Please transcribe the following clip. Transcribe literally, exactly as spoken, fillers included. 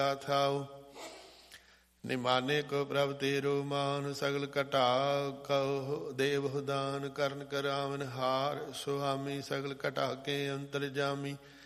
ਥਾਉ। ਨਿਮਾਨੇ ਕੋ ਪ੍ਰਭ ਤੇਰੋ ਮਾਨ, ਸਗਲ ਘਟਾ ਕਉ ਦੇਵ ਦਾਨ। ਕਰਨ ਕਰਾਵਨ ਹਾਰ ਸੁਆਮੀ, ਸਗਲ ਘਟਾ ਕੇ ਅੰਤਰ ਜਾਮੀ।